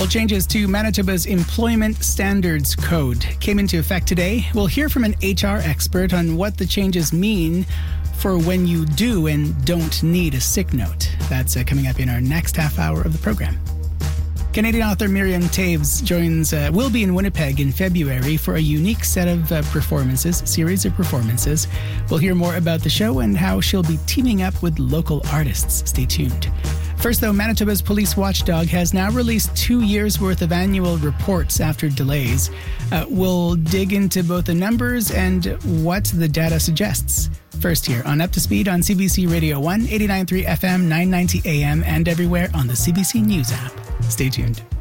changes to Manitoba's Employment Standards Code came into effect today. We'll hear from an HR expert on what the changes mean for when you do and don't need a sick note. That's coming up in our next half hour of the program. Canadian author Miriam Toews will be in Winnipeg in February for a unique set of series of performances. We'll hear more about the show and how she'll be teaming up with local artists. Stay tuned. First, though, Manitoba's police watchdog has now released 2 years' worth of annual reports after delays. We'll dig into both the numbers and what the data suggests. First here on Up to Speed on CBC Radio 1, 89.3 FM, 990 AM, and everywhere on the CBC News app. Stay tuned.